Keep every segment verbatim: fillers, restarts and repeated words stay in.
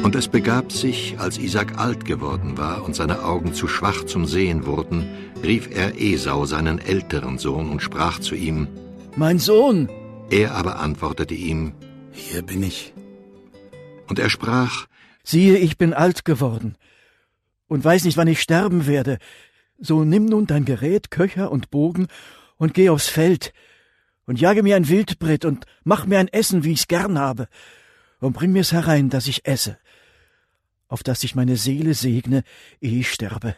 Und es begab sich, als Isaak alt geworden war und seine Augen zu schwach zum Sehen wurden, rief er Esau, seinen älteren Sohn, und sprach zu ihm: Mein Sohn! Er aber antwortete ihm: Hier bin ich. Und er sprach: Siehe, ich bin alt geworden und weiß nicht, wann ich sterben werde. So nimm nun dein Gerät, Köcher und Bogen, und geh aufs Feld und jage mir ein Wildbret und mach mir ein Essen, wie ich's gern habe, und bring mir's herein, dass ich esse, auf dass ich meine Seele segne, ehe ich sterbe.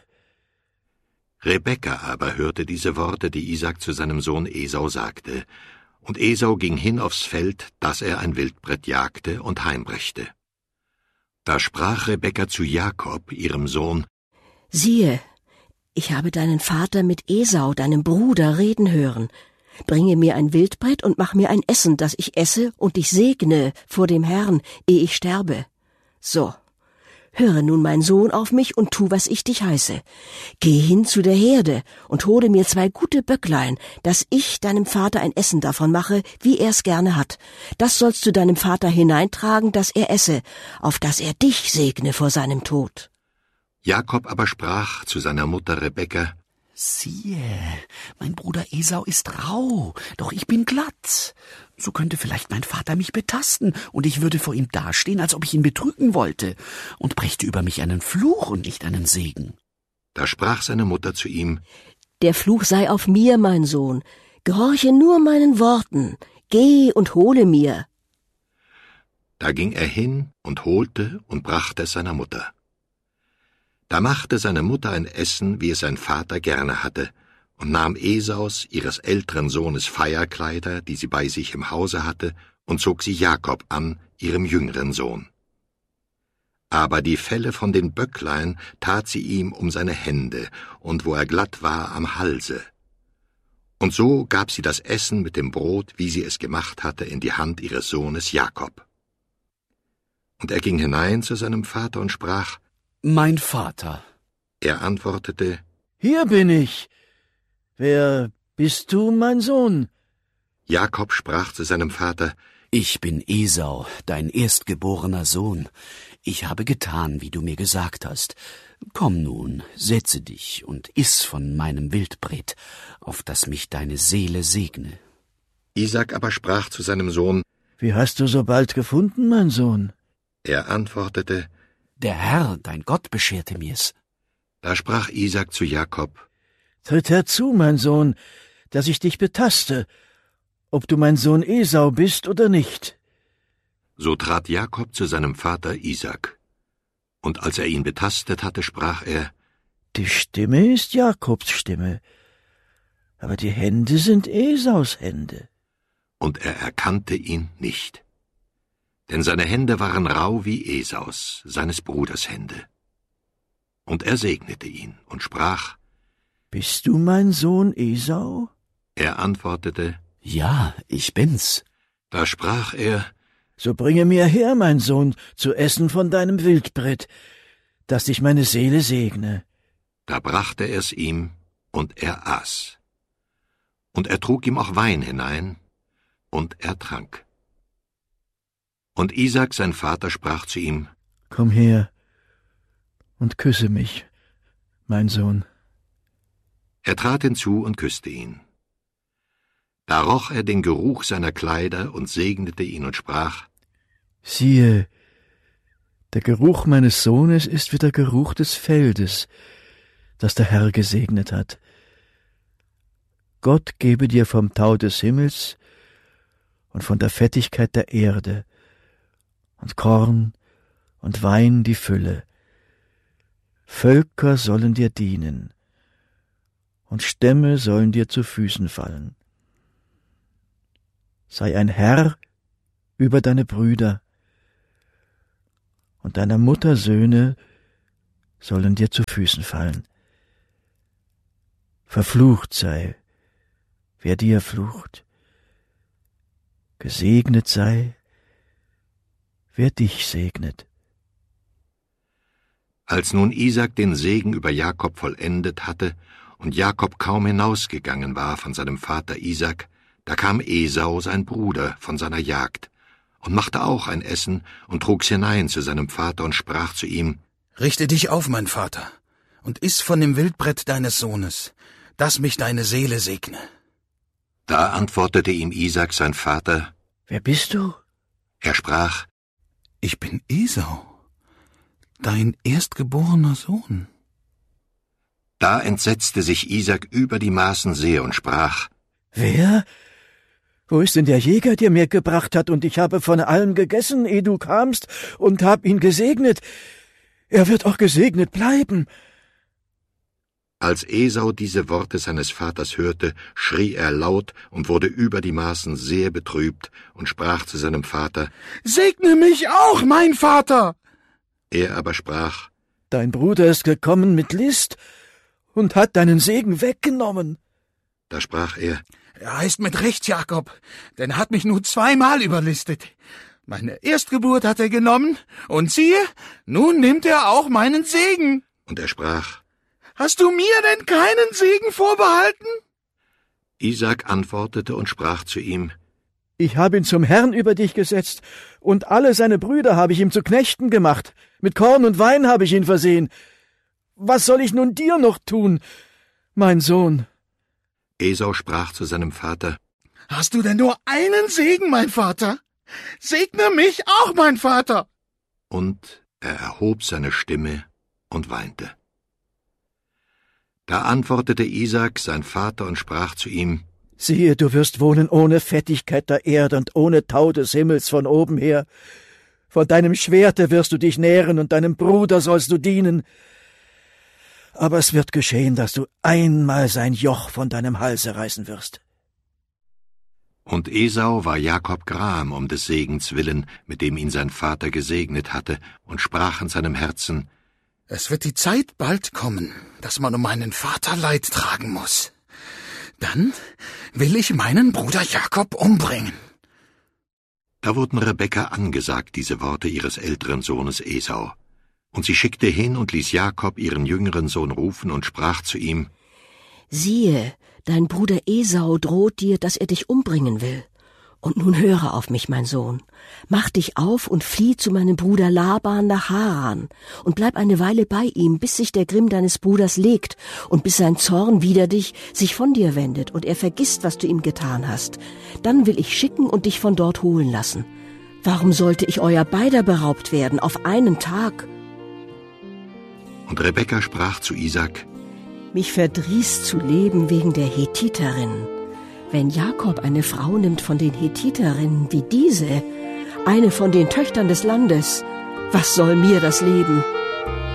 Rebekka aber hörte diese Worte, die Isaak zu seinem Sohn Esau sagte, und Esau ging hin aufs Feld, dass er ein Wildbret jagte und heimbrächte. Da sprach Rebekka zu Jakob, ihrem Sohn: Siehe, ich habe deinen Vater mit Esau, deinem Bruder, reden hören. Bringe mir ein Wildbret und mach mir ein Essen, dass ich esse und dich segne vor dem Herrn, ehe ich sterbe. So, höre nun, mein Sohn, auf mich und tu, was ich dich heiße. Geh hin zu der Herde und hole mir zwei gute Böcklein, dass ich deinem Vater ein Essen davon mache, wie er's gerne hat. Das sollst du deinem Vater hineintragen, dass er esse, auf dass er dich segne vor seinem Tod. Jakob aber sprach zu seiner Mutter Rebekka: Siehe, mein Bruder Esau ist rau, doch ich bin glatt. So könnte vielleicht mein Vater mich betasten, und ich würde vor ihm dastehen, als ob ich ihn betrügen wollte, und brächte über mich einen Fluch und nicht einen Segen. Da sprach seine Mutter zu ihm: Der Fluch sei auf mir, mein Sohn. Gehorche nur meinen Worten. Geh und hole mir. Da ging er hin und holte und brachte es seiner Mutter. Da machte seine Mutter ein Essen, wie es sein Vater gerne hatte, und nahm Esaus, ihres älteren Sohnes, Feierkleider, die sie bei sich im Hause hatte, und zog sie Jakob an, ihrem jüngeren Sohn. Aber die Felle von den Böcklein tat sie ihm um seine Hände, und wo er glatt war, am Halse. Und so gab sie das Essen mit dem Brot, wie sie es gemacht hatte, in die Hand ihres Sohnes Jakob. Und er ging hinein zu seinem Vater und sprach: Mein Vater. Er antwortete: Hier bin ich. Wer bist du, mein Sohn? Jakob sprach zu seinem Vater: Ich bin Esau, dein erstgeborener Sohn. Ich habe getan, wie du mir gesagt hast. Komm nun, setze dich und iss von meinem Wildbret, auf dass mich deine Seele segne. Isaak aber sprach zu seinem Sohn: Wie hast du so bald gefunden, mein Sohn? Er antwortete: Der Herr, dein Gott, bescherte mir's. Da sprach Isaak zu Jakob: Tritt herzu, mein Sohn, dass ich dich betaste, ob du mein Sohn Esau bist oder nicht. So trat Jakob zu seinem Vater Isaak. Und als er ihn betastet hatte, sprach er: Die Stimme ist Jakobs Stimme, aber die Hände sind Esaus Hände. Und er erkannte ihn nicht. Denn seine Hände waren rau wie Esaus, seines Bruders Hände. Und er segnete ihn und sprach: Bist du mein Sohn Esau? Er antwortete: Ja, ich bin's. Da sprach er: So bringe mir her, mein Sohn, zu essen von deinem Wildbret, dass dich meine Seele segne. Da brachte er es ihm, und er aß. Und er trug ihm auch Wein hinein, und er trank. Und Isaak, sein Vater, sprach zu ihm: Komm her und küsse mich, mein Sohn. Er trat hinzu und küsste ihn. Da roch er den Geruch seiner Kleider und segnete ihn und sprach: Siehe, der Geruch meines Sohnes ist wie der Geruch des Feldes, das der Herr gesegnet hat. Gott gebe dir vom Tau des Himmels und von der Fettigkeit der Erde und Korn und Wein die Fülle. Völker sollen dir dienen und Stämme sollen dir zu Füßen fallen. Sei ein Herr über deine Brüder, und deiner Mutter Söhne sollen dir zu Füßen fallen. Verflucht sei, wer dir flucht. Gesegnet sei, wer dich segnet. Als nun Isaak den Segen über Jakob vollendet hatte und Jakob kaum hinausgegangen war von seinem Vater Isaak, da kam Esau, sein Bruder, von seiner Jagd, und machte auch ein Essen und trug's hinein zu seinem Vater und sprach zu ihm: Richte dich auf, mein Vater, und iss von dem Wildbrett deines Sohnes, dass mich deine Seele segne. Da antwortete ihm Isaak sein Vater: Wer bist du? Er sprach: Ich bin Esau, dein erstgeborener Sohn. Da entsetzte sich Isaak über die Maßen sehr und sprach: Wer? Wo ist denn der Jäger, der mir gebracht hat, und ich habe von allem gegessen, ehe du kamst, und hab ihn gesegnet? Er wird auch gesegnet bleiben. Als Esau diese Worte seines Vaters hörte, schrie er laut und wurde über die Maßen sehr betrübt und sprach zu seinem Vater: Segne mich auch, mein Vater! Er aber sprach: Dein Bruder ist gekommen mit List und hat deinen Segen weggenommen. Da sprach er: Er heißt mit Recht Jakob, denn er hat mich nur zweimal überlistet. Meine Erstgeburt hat er genommen, und siehe, nun nimmt er auch meinen Segen. Und er sprach: Hast du mir denn keinen Segen vorbehalten? Isaak antwortete und sprach zu ihm: Ich habe ihn zum Herrn über dich gesetzt, und alle seine Brüder habe ich ihm zu Knechten gemacht. Mit Korn und Wein habe ich ihn versehen. Was soll ich nun dir noch tun, mein Sohn? Esau sprach zu seinem Vater: Hast du denn nur einen Segen, mein Vater? Segne mich auch, mein Vater! Und er erhob seine Stimme und weinte. Da antwortete Isaak sein Vater und sprach zu ihm: Siehe, du wirst wohnen ohne Fettigkeit der Erde und ohne Tau des Himmels von oben her. Von deinem Schwerte wirst du dich nähren, und deinem Bruder sollst du dienen. Aber es wird geschehen, dass du einmal sein Joch von deinem Halse reißen wirst. Und Esau war Jakob gram um des Segens willen, mit dem ihn sein Vater gesegnet hatte, und sprach in seinem Herzen: Es wird die Zeit bald kommen, dass man um meinen Vater Leid tragen muss. Dann will ich meinen Bruder Jakob umbringen. Da wurden Rebekka angesagt, diese Worte ihres älteren Sohnes Esau. Und sie schickte hin und ließ Jakob ihren jüngeren Sohn rufen und sprach zu ihm: Siehe, dein Bruder Esau droht dir, dass er dich umbringen will. Und nun höre auf mich, mein Sohn. Mach dich auf und flieh zu meinem Bruder Laban nach Haran und bleib eine Weile bei ihm, bis sich der Grimm deines Bruders legt und bis sein Zorn wider dich sich von dir wendet und er vergisst, was du ihm getan hast. Dann will ich schicken und dich von dort holen lassen. Warum sollte ich euer beider beraubt werden auf einen Tag? Und Rebekka sprach zu Isaak: Mich verdrießt zu leben wegen der Hethiterin. Wenn Jakob eine Frau nimmt von den Hethiterinnen wie diese, eine von den Töchtern des Landes, was soll mir das Leben?